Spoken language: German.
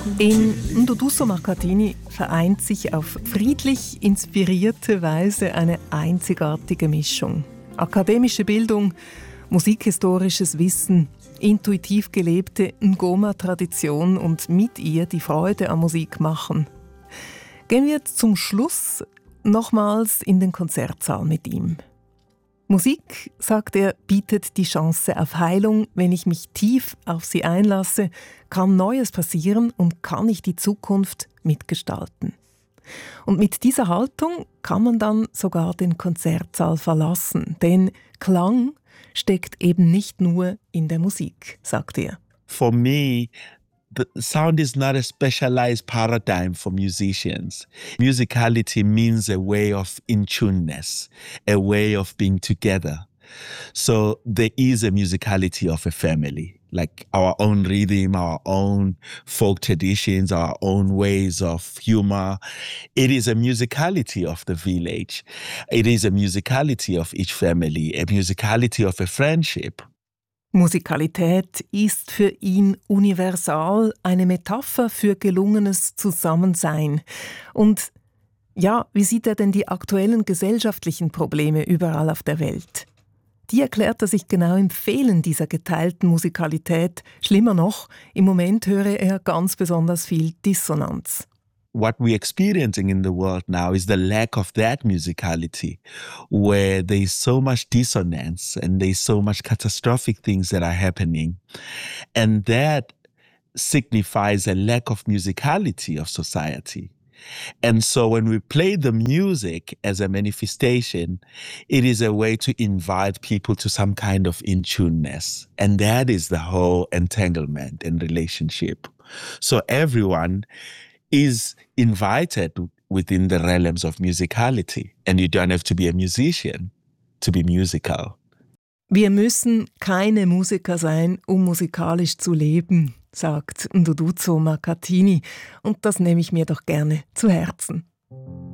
In Nduduso Makadini vereint sich auf friedlich inspirierte Weise eine einzigartige Mischung. Akademische Bildung, musikhistorisches Wissen, intuitiv gelebte Ngoma-Tradition und mit ihr die Freude am Musikmachen. Gehen wir zum Schluss nochmals in den Konzertsaal mit ihm. Musik, sagt er, bietet die Chance auf Heilung. Wenn ich mich tief auf sie einlasse, kann Neues passieren und kann ich die Zukunft mitgestalten. Und mit dieser Haltung kann man dann sogar den Konzertsaal verlassen, denn Klang steckt eben nicht nur in der Musik, sagt er. For me, the sound is not a specialized paradigm for musicians. Musicality means a way of in-tuneness, a way of being together. So there is a musicality of a family, like our own rhythm, our own folk traditions, our own ways of humor. It is a musicality of the village. It is a musicality of each family, a musicality of a friendship. Musikalität ist für ihn universal, eine Metapher für gelungenes Zusammensein. Und ja, wie sieht er denn die aktuellen gesellschaftlichen Probleme überall auf der Welt? Die erklärt er sich genau im Fehlen dieser geteilten Musikalität. Schlimmer noch, im Moment höre er ganz besonders viel Dissonanz. What we're experiencing in the world now is the lack of that musicality, where there is so much dissonance and there's so much catastrophic things that are happening. And that signifies a lack of musicality of society. And so when we play the music as a manifestation, it is a way to invite people to some kind of in-tuneness. And that is the whole entanglement and relationship. So everyone is invited within the realms of musicality. And you don't have to be a musician to be musical. Wir müssen keine Musiker sein, um musikalisch zu leben, sagt Nduduzo Makadini. Und das nehme ich mir doch gerne zu Herzen.